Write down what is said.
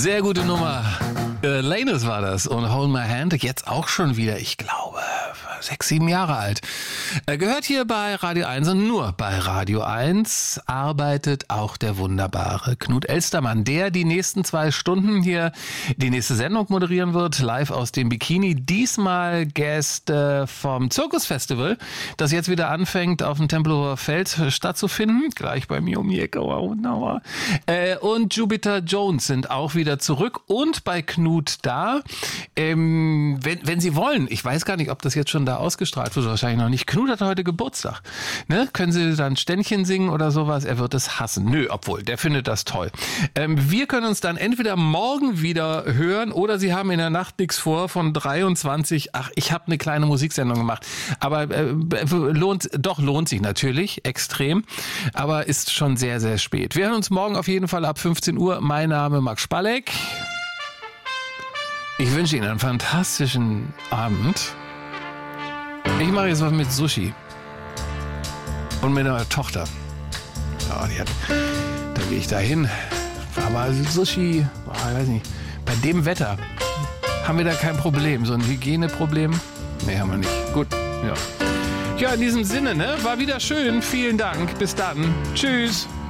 Sehr gute Nummer. Lanus war das und Hold My Hand, jetzt auch schon wieder, ich glaube, 6, 7 Jahre alt. Gehört hier bei Radio 1 und nur bei Radio 1 arbeitet auch der wunderbare Knut Elstermann, der die nächsten 2 Stunden hier die nächste Sendung moderieren wird, live aus dem Bikini. Diesmal Gäste vom Zirkusfestival, das jetzt wieder anfängt, auf dem Tempelhofer Feld stattzufinden. Gleich bei mir um die Ecke. Und Jupiter Jones sind auch wieder zurück und bei Knut da. Wenn Sie wollen, ich weiß gar nicht, ob das jetzt schon da ausgestrahlt wird, wahrscheinlich noch nicht. Knut hat heute Geburtstag. Ne? Können Sie dann Ständchen singen oder sowas? Er wird es hassen. Nö, obwohl, der findet das toll. Wir können uns dann entweder morgen wieder hören oder Sie haben in der Nacht nichts vor von 23. Ach, ich habe eine kleine Musiksendung gemacht. Aber lohnt sich natürlich extrem. Aber ist schon sehr, sehr spät. Wir hören uns morgen auf jeden Fall ab 15 Uhr. Mein Name Max Spalleck. Ich wünsche Ihnen einen fantastischen Abend. Ich mache jetzt was mit Sushi. Und mit einer Tochter. Ja, da gehe ich da hin. Aber Sushi, ich weiß nicht. Bei dem Wetter haben wir da kein Problem. So ein Hygieneproblem? Nee, haben wir nicht. Gut, ja. Ja, in diesem Sinne, ne? War wieder schön. Vielen Dank. Bis dann. Tschüss.